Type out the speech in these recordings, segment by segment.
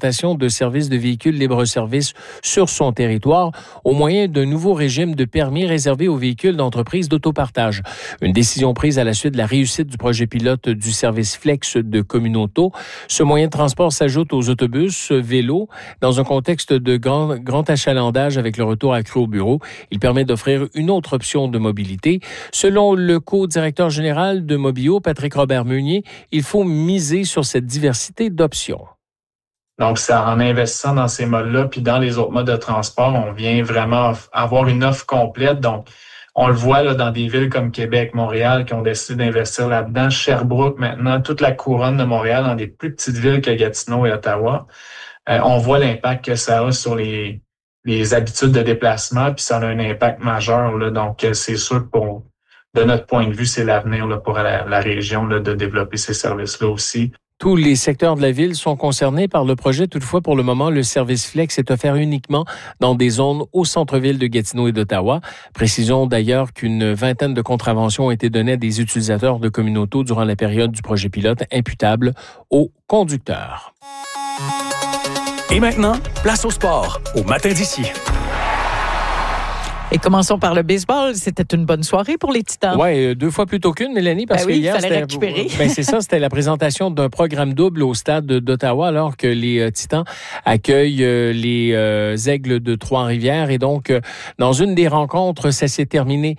l'expérimentation de services de véhicules libre-service sur son territoire au moyen d'un nouveau régime de permis réservé aux véhicules d'entreprises d'autopartage. Une décision prise à la suite de la réussite du projet pilote du service Flex de Communauto. Ce moyen de transport s'ajoute aux autobus, vélos, dans un contexte de grand achalandage avec le retour accru au bureau. Il permet d'offrir une autre option de mobilité. Selon le co-directeur général de Mobio, Patrick Robert-Meunier, il faut miser sur cette diversité d'options. Donc, c'est en investissant dans ces modes-là, puis dans les autres modes de transport, on vient vraiment avoir une offre complète. Donc, on le voit là, dans des villes comme Québec, Montréal, qui ont décidé d'investir là-dedans. Sherbrooke, maintenant, toute la couronne de Montréal, dans des plus petites villes que Gatineau et Ottawa. On voit l'impact que ça a sur les habitudes de déplacement, puis ça a un impact majeur. Là. Donc, c'est sûr que de notre point de vue, c'est l'avenir là, pour la région là, de développer ces services-là aussi. Tous les secteurs de la ville sont concernés par le projet. Toutefois, pour le moment, le service Flex est offert uniquement dans des zones au centre-ville de Gatineau et d'Ottawa. Précisons d'ailleurs qu'une vingtaine de contraventions ont été données à des utilisateurs de Communauto durant la période du projet pilote imputable aux conducteurs. Et maintenant, place au sport, au matin d'ici. Et commençons par le baseball. C'était une bonne soirée pour les Titans. Oui, 2 fois plutôt qu'une, Mélanie, parce que hier, il fallait récupérer. C'est ça, c'était la présentation d'un programme double au stade d'Ottawa, alors que les Titans accueillent les Aigles de Trois-Rivières. Et donc, dans une des rencontres, ça s'est terminé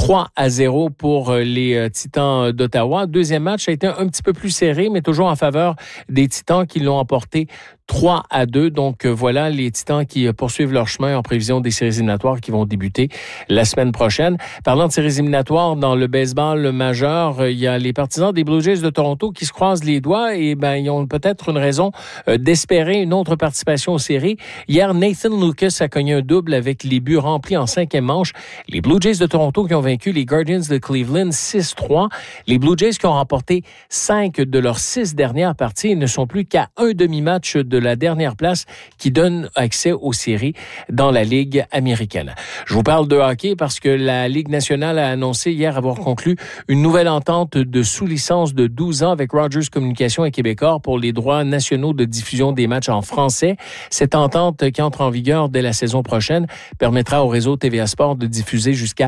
3-0 pour les Titans d'Ottawa. Deuxième match a été un petit peu plus serré, mais toujours en faveur des Titans qui l'ont emporté 3-2. Donc voilà les Titans qui poursuivent leur chemin en prévision des séries éliminatoires qui vont débuter la semaine prochaine. Parlant de séries éliminatoires dans le baseball majeur, il y a les partisans des Blue Jays de Toronto qui se croisent les doigts et ils ont peut-être une raison d'espérer une autre participation aux séries. Hier, Nathan Lucas a cogné un double avec les buts remplis en 5e manche. Les Blue Jays de Toronto qui ont vaincu les Guardians de Cleveland 6-3. Les Blue Jays qui ont remporté 5 de leurs 6 dernières parties ne sont plus qu'à un demi-match de la dernière place qui donne accès aux séries dans la Ligue américaine. Je vous parle de hockey parce que la Ligue nationale a annoncé hier avoir conclu une nouvelle entente de sous-licence de 12 ans avec Rogers Communications et Québecor pour les droits nationaux de diffusion des matchs en français. Cette entente qui entre en vigueur dès la saison prochaine permettra au réseau TVA Sport de diffuser jusqu'à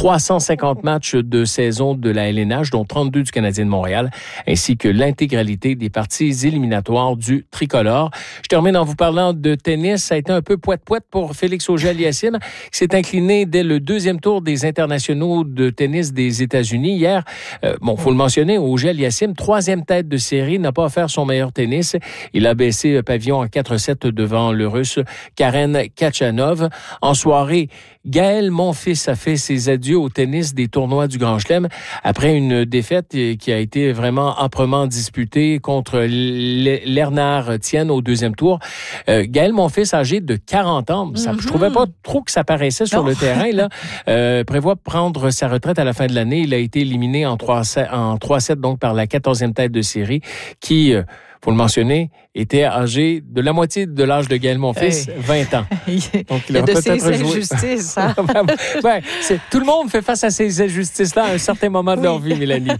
350 matchs de saison de la LNH, dont 32 du Canadien de Montréal, ainsi que l'intégralité des parties éliminatoires du tricolore. Je termine en vous parlant de tennis. Ça a été un peu poète-poète pour Félix Auger-Aliassime, qui s'est incliné dès le 2e tour des internationaux de tennis des États-Unis. Hier, faut le mentionner, Auger-Aliassime, 3e tête de série, n'a pas offert son meilleur tennis. Il a baissé pavillon en 4-7 devant le Russe Karen Khachanov. En soirée, Gaël Monfils a fait ses adieux au tennis des tournois du Grand Chelem après une défaite qui a été vraiment âprement disputée contre Lernard Thienne au 2e tour. Gaël Monfils, âgé de 40 ans, je trouvais pas trop que ça paraissait sur le terrain, là, prévoit prendre sa retraite à la fin de l'année. Il a été éliminé en 3-7 donc par la 14e tête de série qui, faut le mentionner, était âgé de la moitié de l'âge de Gaël Monfils, 20 ans. Donc, il y a de ces injustices. Hein? Tout le monde fait face à ces injustices-là à un certain moment de leur vie, Mélanie.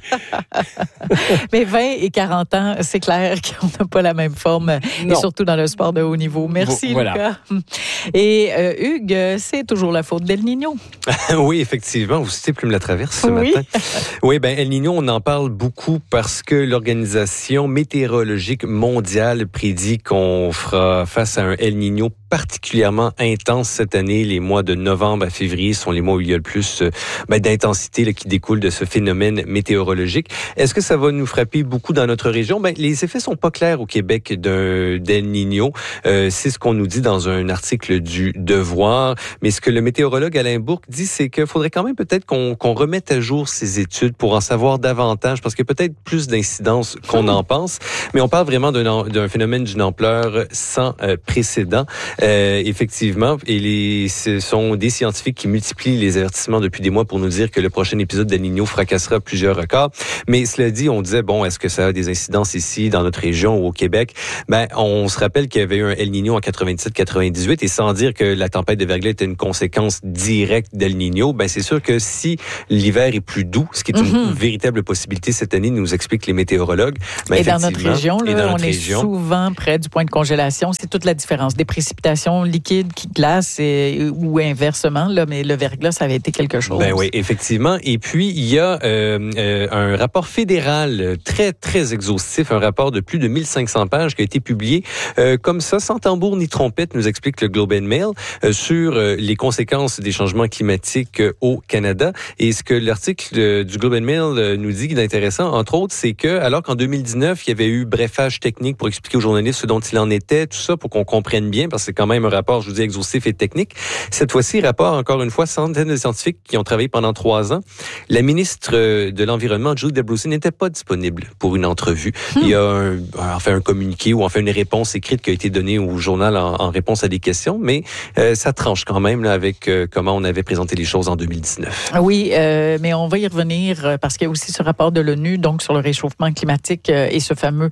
Mais 20 et 40 ans, c'est clair qu'on n'a pas la même forme, et surtout dans le sport de haut niveau. Merci, Lucas. Et Hugues, c'est toujours la faute d'El Niño. Oui, effectivement. Vous citez Plume la Traverse ce matin. Oui, El Niño, on en parle beaucoup parce que l'Organisation météorologique mondiale prédit qu'on fera face à un El Niño particulièrement intense cette année. Les mois de novembre à février sont les mois où il y a le plus d'intensité qui découle de ce phénomène météorologique. Est-ce que ça va nous frapper beaucoup dans notre région? Les effets sont pas clairs au Québec d'El Niño. C'est ce qu'on nous dit dans un article du Devoir. Mais ce que le météorologue Alain Bourque dit, c'est qu'il faudrait quand même peut-être qu'on remette à jour ces études pour en savoir davantage, parce qu'il y a peut-être plus d'incidence qu'on en pense. Mais on parle vraiment d'un phénomène d'une ampleur sans précédent. Effectivement, et ce sont des scientifiques qui multiplient les avertissements depuis des mois pour nous dire que le prochain épisode d'El Niño fracassera plusieurs records. Mais cela dit, on disait, est-ce que ça a des incidences ici, dans notre région ou au Québec? On se rappelle qu'il y avait eu un El Niño en 97-98, et sans dire que la tempête de verglas était une conséquence directe d'El Niño, c'est sûr que si l'hiver est plus doux, ce qui est une véritable possibilité cette année, nous expliquent les météorologues. Et dans notre région, là, on est souvent près du point de congélation. C'est toute la différence. Des précipitations liquides qui glacent ou inversement, là, mais le verglas, ça avait été quelque chose. Ben oui, effectivement. Et puis, il y a un rapport fédéral très, très exhaustif, un rapport de plus de 1500 pages qui a été publié comme ça, sans tambour ni trompette, nous explique le Globe and Mail, sur les conséquences des changements climatiques au Canada. Et ce que l'article du Globe and Mail nous dit d'intéressant, entre autres, c'est que, alors qu'en 2019, il y avait eu brefage technique pour expliquer aux journalistes ce dont il en était, tout ça, pour qu'on comprenne bien, parce que c'est quand même un rapport, je vous dis, exhaustif et technique. Cette fois-ci, rapport, encore une fois, centaines de scientifiques qui ont travaillé pendant 3 ans. La ministre de l'Environnement, Julie Delbrousse, n'était pas disponible pour une entrevue. Il y a un communiqué ou enfin une réponse écrite qui a été donnée au journal en réponse à des questions, mais ça tranche quand même là, avec comment on avait présenté les choses en 2019. Oui, mais on va y revenir parce qu'il y a aussi ce rapport de l'ONU donc sur le réchauffement climatique et ce fameux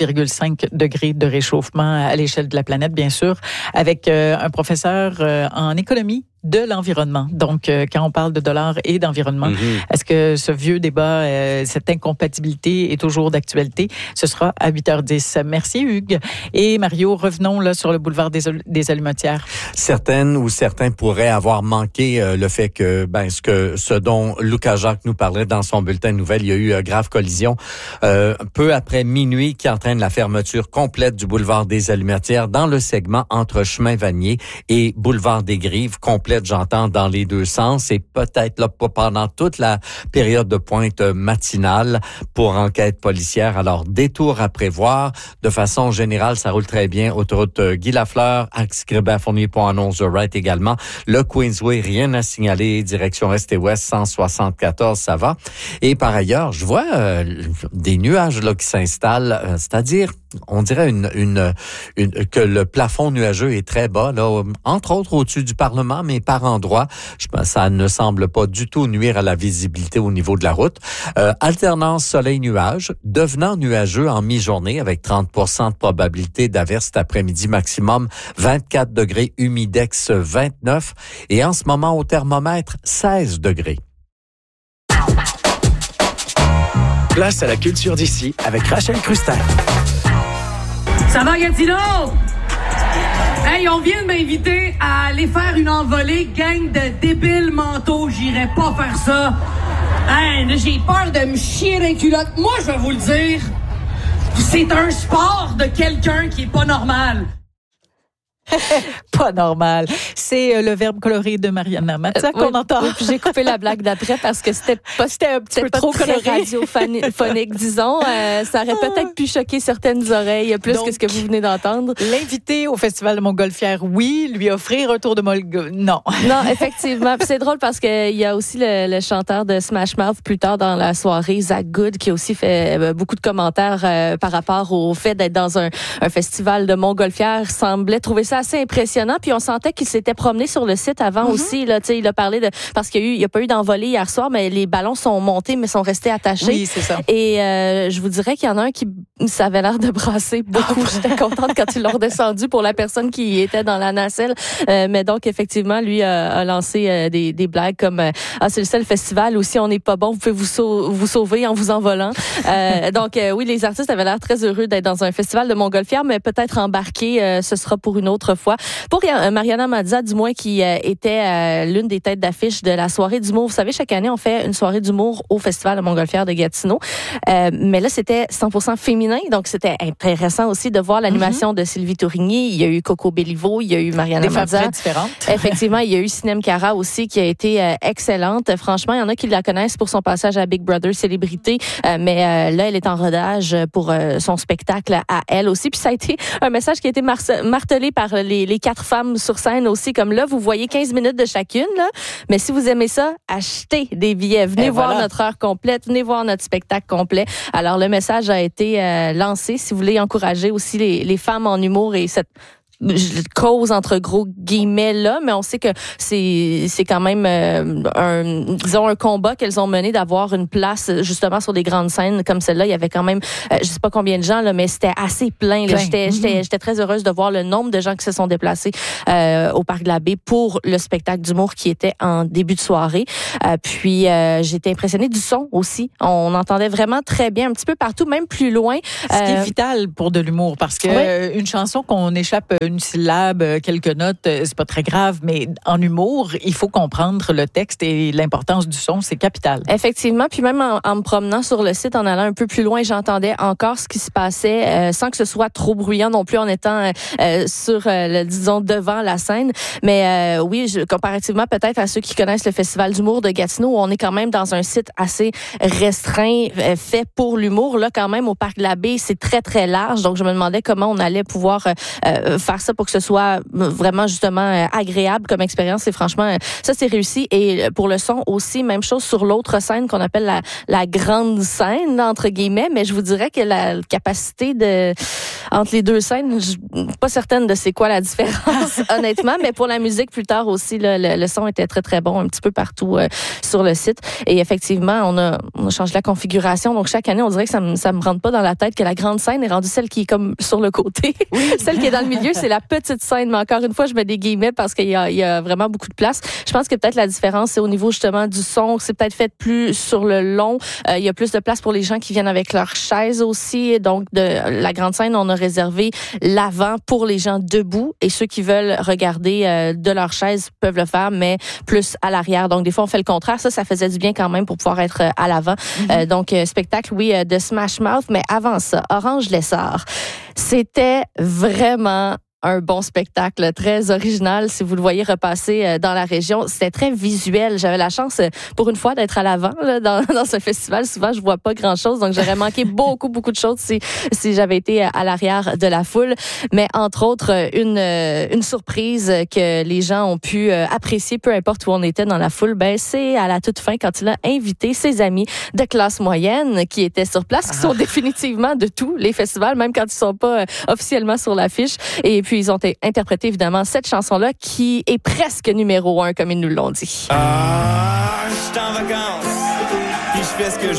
1,5 degré de réchauffement à l'échelle de la planète, bien sûr, avec un professeur en économie de l'environnement. Donc, quand on parle de dollars et d'environnement, est-ce que ce vieux débat, cette incompatibilité est toujours d'actualité? Ce sera à 8h10. Merci, Hugues. Et Mario, revenons là sur le boulevard des Allumetières. Certaines ou certains pourraient avoir manqué le fait que, ce dont Lucas Jacques nous parlait dans son bulletin de nouvelles, il y a eu grave collision peu après minuit qui entraîne la fermeture complète du boulevard des Allumetières dans le segment entre Chemin Vanier et boulevard des Grives, j'entends, dans les deux sens, et peut-être là pas pendant toute la période de pointe matinale pour enquête policière. Alors, détour à prévoir. De façon générale, ça roule très bien. Autoroute Guy Lafleur, axe Grébert-Fournier, Pont-Annonce, Wright également. Le Queensway, rien à signaler. Direction est et ouest, 174, ça va. Et par ailleurs, je vois des nuages là qui s'installent, c'est-à-dire, on dirait que le plafond nuageux est très bas, là, entre autres au-dessus du Parlement, mais par endroits, ça ne semble pas du tout nuire à la visibilité au niveau de la route. Alternance soleil-nuage, devenant nuageux en mi-journée avec 30% de probabilité d'averse cet après-midi, maximum 24 degrés, humidex 29 et en ce moment au thermomètre 16 degrés. Place à la culture d'ici avec Rachel Crustin. Ça va, Gatineau? Hey, on vient de m'inviter à aller faire une envolée, gang de débiles mentaux. J'irai pas faire ça. Hey, j'ai peur de me chier dans les culottes. Moi, je vais vous le dire, c'est un sport de quelqu'un qui est pas normal. Pas normal. C'est le verbe coloré de Mariana Mazza qu'on entend. Oui, puis j'ai coupé la blague d'après parce que c'était un petit peu trop radiophonique, disons. Ça aurait peut-être pu choquer certaines oreilles plus que ce que vous venez d'entendre. L'inviter au Festival de Montgolfière, oui. Lui offrir un tour de Montgolfière, non. Non, effectivement. Puis c'est drôle parce qu'il y a aussi le chanteur de Smash Mouth plus tard dans la soirée, Zach Good, qui a aussi fait beaucoup de commentaires par rapport au fait d'être dans un festival de Montgolfière. Semblait trouver ça assez impressionnant. Puis on sentait qu'il s'était promené sur le site avant aussi. Là, il a parlé de... Parce qu'il n'y a pas eu d'envolée hier soir, mais les ballons sont montés, mais sont restés attachés. Oui, c'est ça. Et je vous dirais qu'il y en a un qui... Ça avait l'air de brasser beaucoup. J'étais contente quand ils l'ont redescendu pour la personne qui était dans la nacelle. Mais donc, effectivement, lui a lancé des blagues comme c'est le seul festival où si on n'est pas bon, vous pouvez vous sauver en vous envolant. Donc, oui, les artistes avaient l'air très heureux d'être dans un festival de Montgolfière, mais peut-être embarquer, ce sera pour une autre fois. Pour Mariana Mazza, du moins, qui était l'une des têtes d'affiche de la soirée d'humour. Vous savez, chaque année, on fait une soirée d'humour au Festival de Montgolfière de Gatineau. Mais là, c'était 100% féminin. Donc, c'était intéressant aussi de voir l'animation de Sylvie Tourigny. Il y a eu Coco Bellivo, il y a eu Mariana Mazza. Des femmes très différentes. Effectivement, il y a eu Sinem Cara aussi, qui a été excellente. Franchement, il y en a qui la connaissent pour son passage à Big Brother Célébrité. Mais là, elle est en rodage pour son spectacle à elle aussi. Puis ça a été un message qui a été martelé par les 4 femmes sur scène aussi. Comme là, vous voyez 15 minutes de chacune. Là. Mais si vous aimez ça, achetez des billets. Venez voir notre heure complète. Venez voir notre spectacle complet. Alors, le message a été lancé. Si vous voulez encourager aussi les femmes en humour et cette cause entre gros guillemets là, mais on sait que c'est quand même un combat qu'elles ont mené d'avoir une place justement sur des grandes scènes comme celle-là. Il y avait quand même je sais pas combien de gens là, mais c'était assez plein. Là. J'étais très heureuse de voir le nombre de gens qui se sont déplacés au Parc de la Baie pour le spectacle d'humour qui était en début de soirée. Puis j'ai été impressionnée du son aussi. On entendait vraiment très bien un petit peu partout, même plus loin. Ce qui est vital pour de l'humour, parce que une chanson qu'on échappe une syllabe, quelques notes, c'est pas très grave, mais en humour, il faut comprendre le texte et l'importance du son, c'est capital. Effectivement, puis même en me promenant sur le site, en allant un peu plus loin, j'entendais encore ce qui se passait sans que ce soit trop bruyant non plus en étant disons, devant la scène. Mais oui, comparativement peut-être à ceux qui connaissent le Festival d'humour de Gatineau, où on est quand même dans un site assez restreint, fait pour l'humour. Là, quand même, au Parc de la Baie, c'est très, très large. Donc, je me demandais comment on allait pouvoir faire ça pour que ce soit vraiment, justement, agréable comme expérience. Et franchement, ça, c'est réussi. Et pour le son aussi, même chose sur l'autre scène qu'on appelle la grande scène, entre guillemets. Mais je vous dirais que la capacité entre les deux scènes, je suis pas certaine de c'est quoi la différence, honnêtement. Mais pour la musique, plus tard aussi, le son était très, très bon un petit peu partout sur le site. Et effectivement, on a changé la configuration. Donc, chaque année, on dirait que ça me rentre pas dans la tête que la grande scène est rendue celle qui est comme sur le côté. Oui. Celle qui est dans le milieu, c'est la petite scène. Mais encore une fois, je mets des guillemets parce qu'il y a vraiment beaucoup de place. Je pense que peut-être la différence, c'est au niveau justement du son. C'est peut-être fait plus sur le long. Il y a plus de place pour les gens qui viennent avec leurs chaises aussi. Donc, de la grande scène, on a réservé l'avant pour les gens debout. Et ceux qui veulent regarder de leur chaise peuvent le faire, mais plus à l'arrière. Donc, des fois, on fait le contraire. Ça faisait du bien quand même pour pouvoir être à l'avant. Donc, spectacle, oui, de Smash Mouth. Mais avant ça, Orange Lessard. C'était vraiment un bon spectacle, très original. Si vous le voyez repasser dans la région, c'était très visuel. J'avais la chance, pour une fois, d'être à l'avant là, dans ce festival. Souvent, je vois pas grand-chose, donc j'aurais manqué beaucoup de choses si j'avais été à l'arrière de la foule. Mais entre autres, une surprise que les gens ont pu apprécier, peu importe où on était dans la foule, c'est à la toute fin quand il a invité ses amis de classe moyenne qui étaient sur place, qui sont définitivement de tous les festivals, même quand ils sont pas officiellement sur l'affiche. Et puis, ils ont interprété, évidemment, cette chanson-là qui est presque numéro 1, comme ils nous l'ont dit. Je suis en vacances, puis je fais ce que je